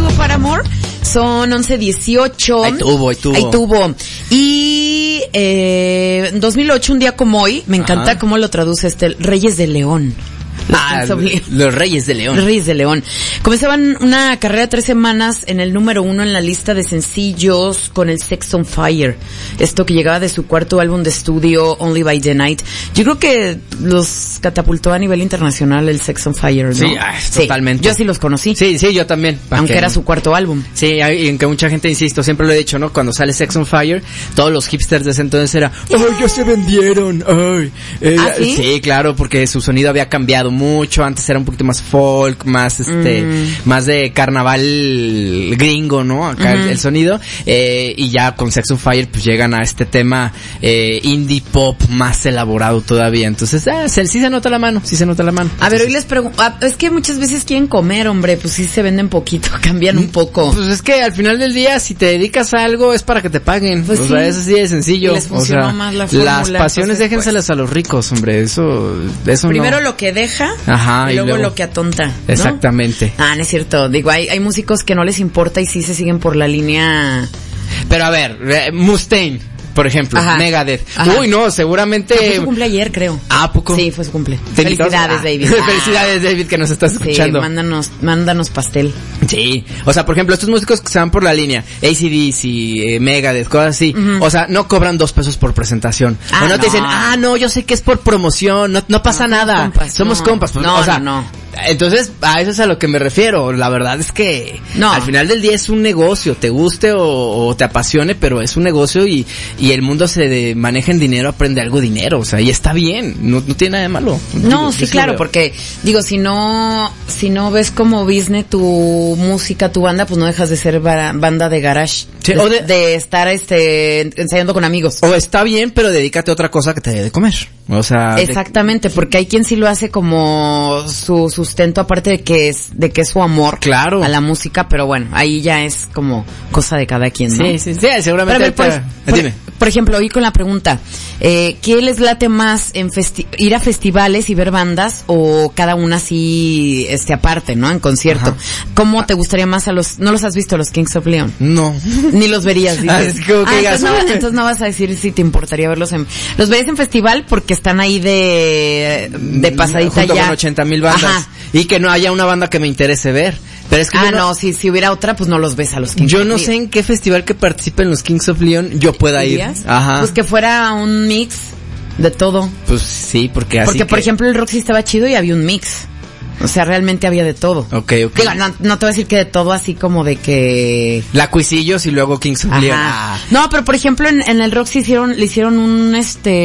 estuvo Paramore. Son 11:18. Ahí tuvo. Y 2008, un día como hoy, me encanta cómo lo traduce Reyes de León. Los Reyes de León. Los Reyes de León. Comenzaban una carrera de 3 semanas en el número 1 en la lista de sencillos con el Sex on Fire. Esto que llegaba de su cuarto álbum de estudio, Only by the Night. Yo creo que los catapultó a nivel internacional el Sex on Fire, ¿no? Sí, totalmente. Yo sí los conocí. Sí, yo también. Aunque era su cuarto álbum. Sí, y en que mucha gente, insisto, siempre lo he dicho, ¿no? Cuando sale Sex on Fire, todos los hipsters de ese entonces era, ¡ay, ya se vendieron! ¡Ay! ¿Sí? Sí, claro, porque su sonido había cambiado mucho. Antes era un poquito más folk, más más de carnaval gringo, ¿no? Acá el sonido. Y ya con Sex on Fire pues llegan a este tema indie pop más elaborado todavía. Entonces, sí se nota la mano. A ver, hoy les pregunto, es que muchas veces quieren comer, hombre, pues sí se venden poquito, cambian un poco. Pues es que al final del día, si te dedicas a algo, es para que te paguen. Pues o sea, eso sí es sencillo. Les funcionó más la fórmula, las pasiones déjenselas a los ricos, hombre. Eso primero no. lo que deja. Ajá, y luego lo que atonta, ¿no? Exactamente. No es cierto. Digo, hay músicos que no les importa y sí se siguen por la línea. Pero a ver, Mustaine, por ejemplo, Megadeth. Ajá. Uy, no, seguramente. Fue su cumple ayer, creo. ¿A poco? Sí, fue su cumple. Felicidades, David. Felicidades, David, que nos estás escuchando. Sí, mándanos pastel. Sí, o sea, por ejemplo, estos músicos que se van por la línea, AC/DC, Megadeth, cosas así, o sea, no cobran $2 por presentación. O no te dicen, no, yo sé que es por promoción, no pasa nada. Somos compas. Pues, no, o sea, no. Entonces, a eso es a lo que me refiero. La verdad es que al final del día es un negocio, te guste o te apasione, pero es un negocio y el mundo se maneja en dinero, aprende algo dinero, o sea, y está bien, no tiene nada de malo. Sí, claro, porque digo, si no ves como business tu música, tu banda, pues no dejas de ser banda de garage. Sí, de estar ensayando con amigos. O está bien, pero dedícate a otra cosa que te dé de comer. O sea, exactamente, porque hay quien sí lo hace como su sustento, aparte de que es su amor, claro, a la música, pero bueno, ahí ya es como cosa de cada quien, ¿no? Sí, seguramente. Por ejemplo, hoy con la pregunta, ¿qué les late más en ir a festivales y ver bandas o cada una así aparte, ¿no? En concierto. Ajá. ¿Cómo te gustaría más no los has visto, los Kings of Leon? No. Ni los verías, dices. Es como que entonces no vas a decir si te importaría verlos los verías en festival porque están ahí de pasadita junto ya. Con 80,000 bandas. Ajá. Y que no haya una banda que me interese ver. Pero es que si hubiera otra, pues no los ves a los Kings of Leon. Yo no sé en qué festival que participen los Kings of Leon yo pueda ir. Ajá. Pues que fuera un mix de todo. Pues sí, porque por ejemplo, el Roxy estaba chido y había un mix. O sea, realmente había de todo. Ok. Digo, no te voy a decir que de todo, así como de que... Lacuicillos y luego Kings of Leon. No, pero por ejemplo, en el Roxy le hicieron un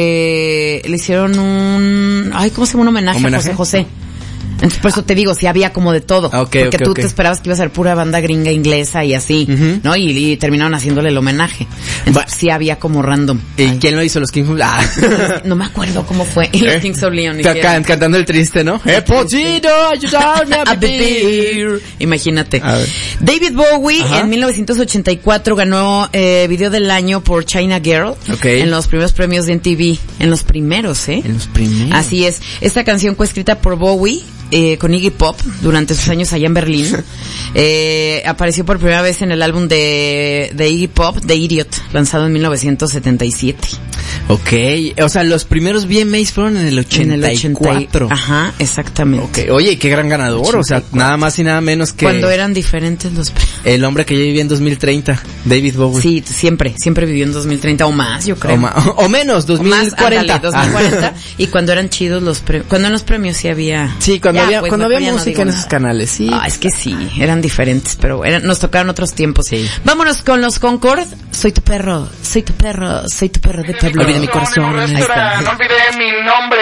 ¿cómo se llama? Un homenaje a José. Entonces, por eso te digo, sí había como de todo. Porque tú te esperabas que iba a ser pura banda gringa inglesa y así, ¿no? Y terminaron haciéndole el homenaje. Entonces, sí había como random. ¿Y quién lo hizo? ¿Los Kings of Leon? No me acuerdo cómo fue. Los Kings of Leon. Cantando el triste, ¿no? He podido ayudarme a vivir. Imagínate. David Bowie en 1984 ganó Video del Año por China Girl. En los primeros premios de MTV. En los primeros, En los primeros. Así es. Esta canción fue escrita por Bowie. Con Iggy Pop durante sus años allá en Berlín. Apareció por primera vez en el álbum de Iggy Pop, The Idiot, lanzado en 1977. O sea, los primeros VMAs fueron en el 84. Ajá, exactamente. Oye, qué gran ganador, 84. O sea, nada más y nada menos que... Cuando eran diferentes los... El hombre que ya vivía en 2030, David Bowie. Sí, siempre vivió en 2030 o más, yo creo. O menos, 2040. Ándale, 2040. Y cuando eran chidos cuando en los premios sí había... Sí, cuando había música en esos canales, sí. Es que sí, eran diferentes, pero nos tocaron otros tiempos. Sí. Vámonos con los Concord. Soy tu perro de pueblo. Olvide mi corazón. No olvide mi nombre.